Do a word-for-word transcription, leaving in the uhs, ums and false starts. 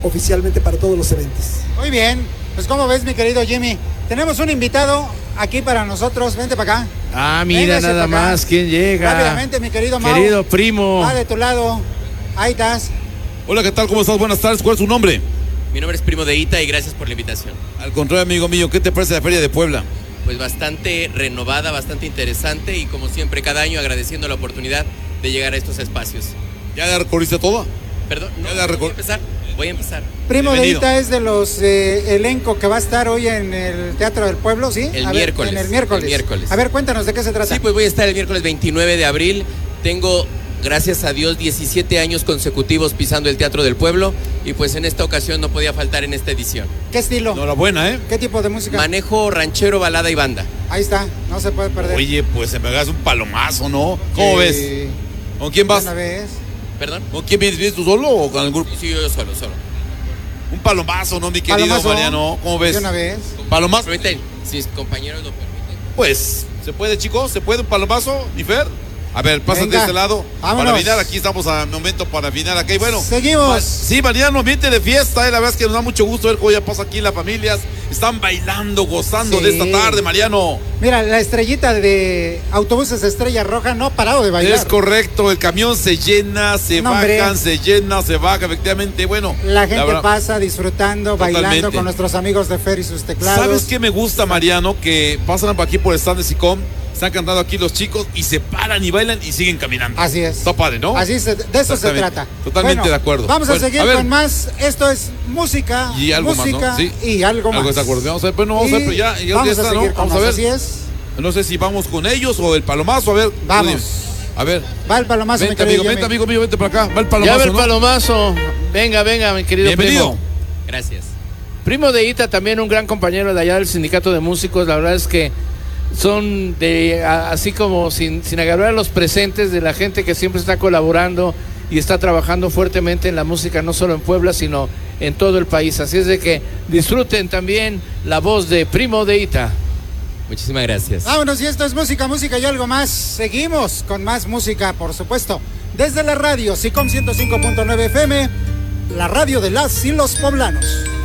oficialmente para todos los eventos. Muy bien, pues como ves, mi querido Jimmy, tenemos un invitado aquí para nosotros. Vente para acá. Ah, mira, Véngase nada para acá. más, ¿quién llega? Rápidamente, mi querido Mau. Querido primo. Va de tu lado. Ahí estás. Hola, ¿qué tal? ¿Cómo estás? Buenas tardes. ¿Cuál es su nombre? Mi nombre es Primo de Ita y gracias por la invitación. Al contrario, amigo mío, ¿qué te parece la Feria de Puebla? Pues bastante renovada, bastante interesante y como siempre cada año agradeciendo la oportunidad de llegar a estos espacios. ¿Ya la recorriste toda? Perdón, no, Ya la voy recor- a empezar. Voy a empezar. Primo de Bienvenido. Ita es de los eh, elenco que va a estar hoy en el Teatro del Pueblo, ¿sí? El A ver, miércoles, en el miércoles. el miércoles. A ver, cuéntanos de qué se trata. Sí, pues voy a estar el miércoles veintinueve de abril. Tengo, gracias a Dios, diecisiete años consecutivos pisando el Teatro del Pueblo y pues en esta ocasión no podía faltar en esta edición. ¿Qué estilo? Enhorabuena, ¿eh? ¿Qué tipo de música? Manejo ranchero, balada y banda. Ahí está, no se puede perder. Oye, pues se me hagas un palomazo, ¿no? ¿Cómo ves? Eh, ¿Con quién vas? Una vez. ¿Perdón? ¿Con quién vienes? ¿Vienes tú solo o con el grupo? Sí, yo solo, solo. Un palomazo, ¿no, mi querido Palomazo. Mariano? ¿Cómo ves? De una vez. ¿Palomazo? ¿Permiten? Si mis compañeros lo permiten. Pues, ¿se puede, chicos? ¿Se puede un palomazo, mi Fer? A ver, pásate Venga, de este lado. vámonos. Para afinar, aquí estamos a momento para afinar acá. Y bueno, Seguimos. ma- Sí, Mariano, ambiente de fiesta. eh, La verdad es que nos da mucho gusto ver cómo ya pasa aquí las familias. Están bailando, gozando Sí. de esta tarde, Mariano. Mira, la estrellita de autobuses Estrella Roja no ha parado de bailar. Es correcto, el camión se llena, se No, hombre. bajan, se llena, se baja, efectivamente. Bueno, La gente verdad- pasa disfrutando, bailando Totalmente. con nuestros amigos de Fer y sus teclados. ¿Sabes qué me gusta, Mariano? Que pasan por aquí por el stand de SICOM, están cantando aquí los chicos y se paran y bailan y siguen caminando. Así es. Está padre, ¿no? Así se- de eso se Exactamente. trata. Totalmente Bueno, de acuerdo. Vamos Bueno, a seguir a ver. con más. Esto es música, Y algo más, música ¿no? Sí. y algo más. Algo de acuerdo. Vamos a ver, bueno, vamos a ver, Y pero ya, ya vamos está, a seguir ¿no? con Vamos a más, ver. así es. No sé si vamos con ellos o el palomazo, a ver. Vamos. tú dime. A ver, Va el palomazo, mi vente querido amigo, vente Jimmy. amigo mío, vente para acá. Va el Ya palomazo, ve el ¿no? palomazo. Venga, venga, mi querido Bienvenido. primo. Gracias. Primo de Ita, también un gran compañero de allá del sindicato de músicos. La verdad es que son de a- así como sin, sin agarrar los presentes de la gente que siempre está colaborando y está trabajando fuertemente en la música, no solo en Puebla, sino en todo el país. Así es de que disfruten también la voz de Primo de Ita. Muchísimas gracias. Vámonos, y esto es música, música y algo más. Seguimos con más música, por supuesto. Desde la radio, SICOM ciento cinco punto nueve F M, la radio de las y los poblanos.